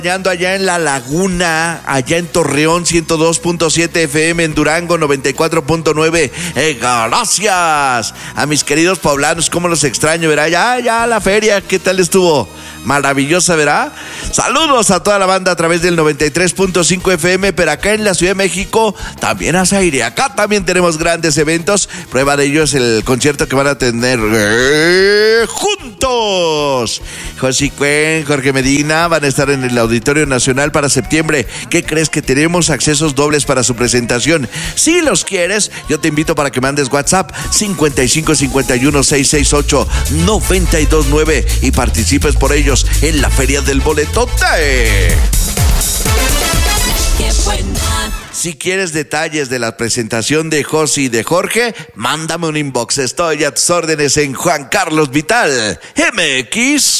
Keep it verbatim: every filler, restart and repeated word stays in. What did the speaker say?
Allá en La Laguna, allá en Torreón, ciento dos punto siete F M, en Durango, noventa y cuatro punto nueve. Eh, gracias a mis queridos poblanos, cómo los extraño, ¿verdad? Ya, ya, la feria, ¿qué tal estuvo? Maravillosa, ¿verdad? Saludos a toda la banda a través del noventa y tres punto cinco F M, pero acá en la Ciudad de México también hace aire. Acá también tenemos grandes eventos. Prueba de ello es el concierto que van a tener eh, juntos. José Cuen, Jorge Medina van a estar en el Auditorio Nacional para septiembre. ¿Qué crees? Que tenemos accesos dobles para su presentación. Si los quieres, yo te invito para que mandes WhatsApp cincuenta y cinco cincuenta y uno seiscientos sesenta y ocho noventa y dos nueve y participes por ellos en la Feria del Boletote. ¡Qué buena! Si quieres detalles de la presentación de José y de Jorge, mándame un inbox. Estoy a tus órdenes en Juan Carlos Vital M X.